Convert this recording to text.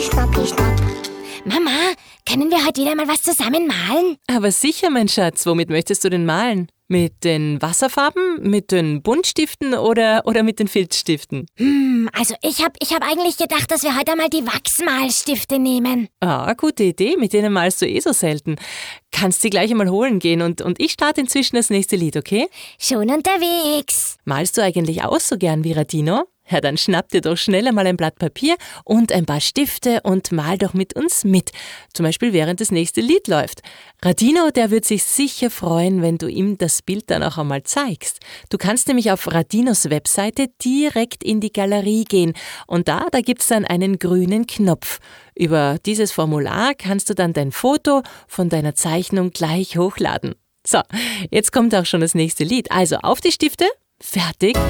Schnappi, schnapp. Mama, können wir heute wieder mal was zusammen malen? Aber sicher, mein Schatz. Womit möchtest du denn malen? Mit den Wasserfarben, mit den Buntstiften oder mit den Filzstiften? Also ich hab eigentlich gedacht, dass wir heute einmal die Wachsmalstifte nehmen. Ah, gute Idee. Mit denen malst du so selten. Kannst sie gleich einmal holen gehen und ich starte inzwischen das nächste Lied, okay? Schon unterwegs. Malst du eigentlich auch so gern wie Radino? Ja, dann schnapp dir doch schnell einmal ein Blatt Papier und ein paar Stifte und mal doch mit uns mit. Zum Beispiel während das nächste Lied läuft. Radino, der wird sich sicher freuen, wenn du ihm das Bild dann auch einmal zeigst. Du kannst nämlich auf Radinos Webseite direkt in die Galerie gehen und da gibt's dann einen grünen Knopf. Über dieses Formular kannst du dann dein Foto von deiner Zeichnung gleich hochladen. So, jetzt kommt auch schon das nächste Lied. Also auf die Stifte, fertig.